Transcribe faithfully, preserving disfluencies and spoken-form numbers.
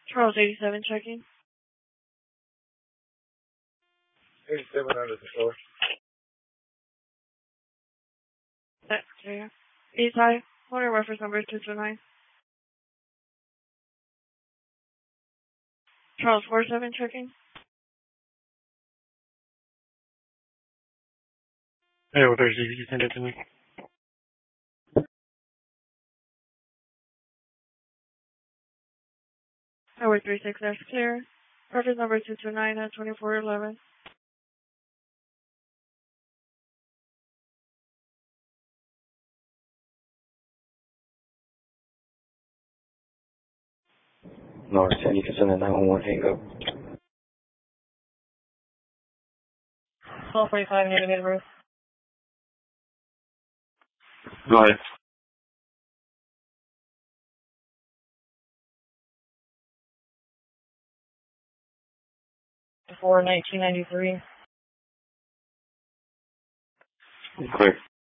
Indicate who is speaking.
Speaker 1: Charles eighty-seven checking.
Speaker 2: eighty-seven under control.
Speaker 1: That's clear. East High, order reference number two two nine. Charles forty-seven checking.
Speaker 3: Hey, well, there's you can send it to me.
Speaker 1: Tower three six, that's clear. Reference number two two nine at twenty-four eleven.
Speaker 4: North ten, you can send a nine one one hang up.
Speaker 1: twelve forty-five, navigated roof.
Speaker 3: Go ahead.
Speaker 1: Before nineteen ninety-three.
Speaker 3: Clear.